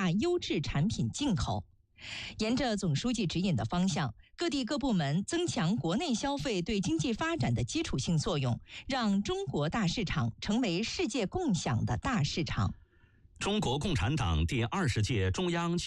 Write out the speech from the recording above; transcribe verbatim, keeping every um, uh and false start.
大优质产品进口。沿着总书记指引的方向，各地各部门增强国内消费对经济发展的基础性作用，让中国大市场成为世界共享的大市场。 中国共产党第二十届中央